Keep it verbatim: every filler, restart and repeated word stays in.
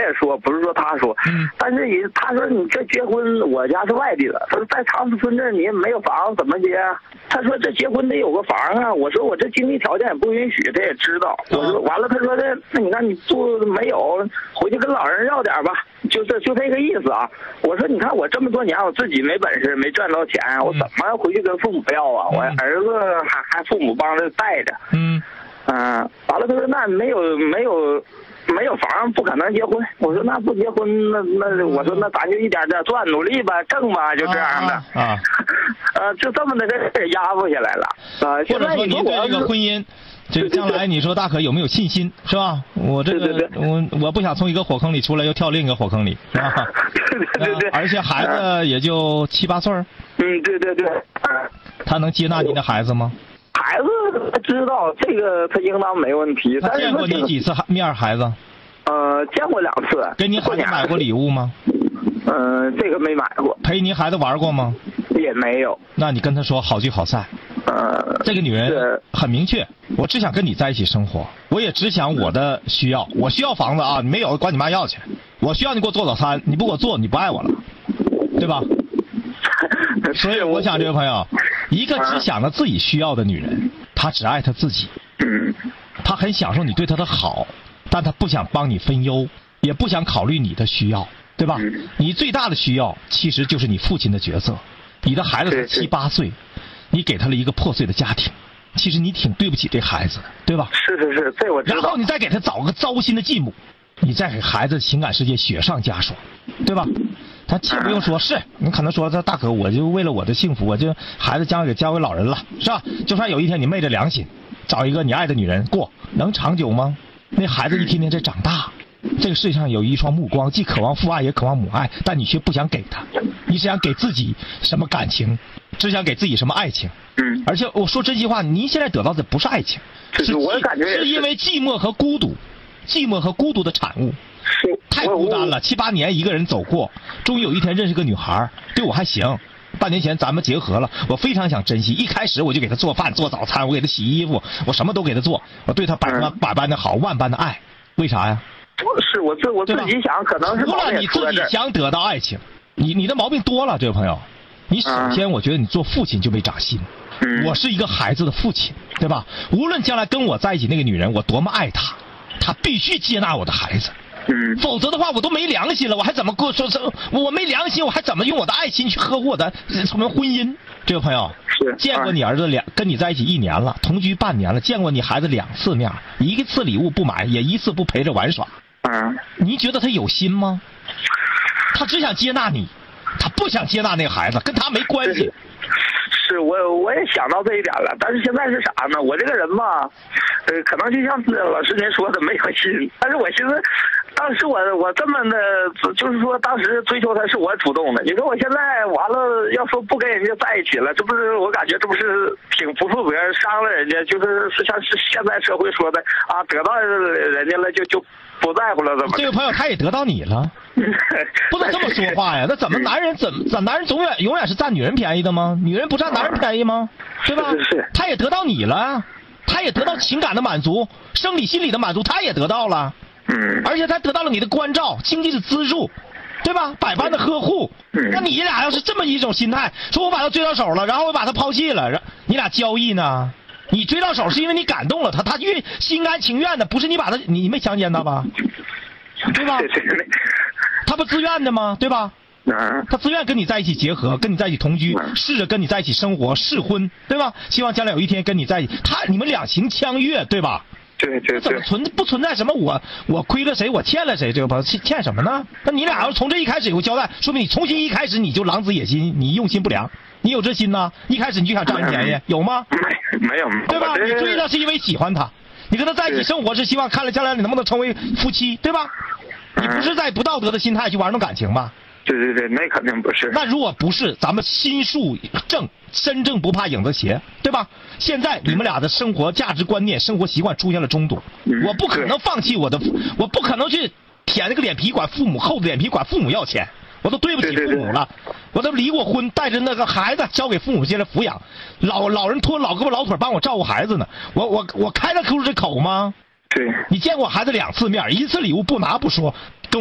也说，不是说他说， 嗯， 但是也他说你这结婚，我家是外地的，他说在长子村这你也没有房怎么结？他说这结婚得有个房啊，我说我这经济条件也不允许，他也知道，我说完了，他说的那你看你住没有，回去跟老人要点吧，就这就这个意思啊。我说你看我这么多年我自己没本事没赚到钱，我怎么要回去跟父母要啊？我儿子还还父母帮着带着， 嗯。 嗯、呃，完了，他说那没有没有没有房不可能结婚。我说那不结婚，那那我说那咱就一点点赚，努力吧，挣吧，就这样的。 啊，啊呃，就这么的给压服下来了。啊、呃， 或者说您对这个婚姻，这个将来你说大可有没有信心，是吧？我这个对对对我我不想从一个火坑里出来又跳另一个火坑里，是吧？ 对对对对。 而且孩子也就七八岁。 嗯，对对对。 他能接纳您的孩子吗？ 孩子他知道这个，他应当没问题。 他见过你几次面孩子？ 呃，见过两次。 给你孩子买过礼物吗？ 嗯、呃，这个没买过。 陪您孩子玩过吗？ 也没有。 那你跟他说好聚好散。 呃， 这个女人很明确，我只想跟你在一起生活，我也只想我的需要，我需要房子啊，你没有管你妈要去，我需要你给我做早餐，你不给我做，你不爱我了，对吧？所以我想这位朋友，一个只想着自己需要的女人，她只爱她自己，她很享受你对她的好，但她不想帮你分忧，也不想考虑你的需要，对吧？你最大的需要其实就是你父亲的角色，你的孩子才七八岁，你给他了一个破碎的家庭，其实你挺对不起这孩子的，对吧？ 是是是，这我知道。 然后你再给他找个糟心的继母，你再给孩子情感世界雪上加霜，对吧？他既不用说，是你可能说这大哥，我就为了我的幸福，我就孩子将来给交给老人了，是吧？就算有一天你昧着良心找一个你爱的女人过，能长久吗？那孩子一天天在长大，这个世界上有一双目光，既渴望父爱也渴望母爱，但你却不想给他，你只想给自己什么感情，只想给自己什么爱情。 嗯。 而且我说真心话，您现在得到的不是爱情， 是我感觉是因为寂寞和孤独，寂寞和孤独的产物。太孤单了，七八年一个人走过，终于有一天认识个女孩，对我还行。半年前咱们结合了，我非常想珍惜。一开始我就给她做饭做早餐，我给她洗衣服，我什么都给她做，我对她百般百般的好，万般的爱。为啥呀？ 是我自我自己想，可能是除了你自己想得到爱情，你你的毛病多了，这位朋友。你首先我觉得你做父亲就没长心。 嗯、 我是一个孩子的父亲，对吧？无论将来跟我在一起那个女人我多么爱她，她必须接纳我的孩子。 嗯， 否则的话我都没良心了，我还怎么过说我没良心，我还怎么用我的爱心去呵护我的什么婚姻？这位朋友， 是见过你儿子两跟你在一起一年了，同居半年了，见过你孩子两次面，一次礼物不买，也一次不陪着玩耍。 嗯， 你觉得他有心吗？他只想接纳你，他不想接纳那个孩子，跟他没关系。 是我我也想到这一点了，但是现在是啥呢？我这个人吧，呃，可能就像老师您说的没有心，但是我寻思，当时我我这么的，就是说当时追求他是我主动的。你说我现在完了，要说不跟人家在一起了，这不是我感觉这不是挺不负责任，伤了人家，就是像是现在社会说的啊，得到人家了就就不在乎了，怎么？ 这位朋友他也得到你了。不能这么说话呀！那怎么男人怎么咱男人永远永远是占女人便宜的吗？女人不占男人便宜吗？对吧？他也得到你了，他也得到情感的满足，生理心理的满足，他也得到了。 嗯。 而且他得到了你的关照，经济的资助，对吧？百般的呵护。那你俩要是这么一种心态，说我把他追到手了，然后我把他抛弃了，然你俩交易呢？你追到手是因为你感动了他，他愿心甘情愿的，不是你把他你没强奸他吧？对吧？他不自愿的吗？对吧？他自愿跟你在一起结合，跟你在一起同居，试着跟你在一起生活，试婚，对吧？希望将来有一天跟你在一起，他你们两情相悦，对吧？ 对对对。 怎么存不存在什么我我亏了谁，我欠了谁？这个朋友欠欠什么呢？那你俩要从这一开始有个交代，说明你重新一开始你就狼子野心，你用心不良，你有这心呐？一开始你就想占人便宜，有吗？ 没没有， 对吧？你追他是因为喜欢他，你跟他在一起生活是希望看了将来你能不能成为夫妻，对吧？你不是在不道德的心态去玩弄感情吧？ 对对对，那肯定不是。 那如果不是，咱们心术正，身正不怕影子斜，对吧？现在你们俩的生活价值观念、生活习惯出现了冲突，我不可能放弃我的，我不可能去舔那个脸皮管父母，厚着脸皮管父母要钱，我都对不起父母了，我都离过婚，带着那个孩子交给父母接来抚养，老老人拖老胳膊老腿帮我照顾孩子呢，我我我开得出这口吗？ 对， 你见过孩子两次面，一次礼物不拿不说，